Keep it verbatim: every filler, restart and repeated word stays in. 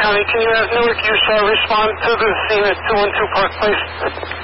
County. Can you have Newark U S A R respond to the scene at two one two Park Place?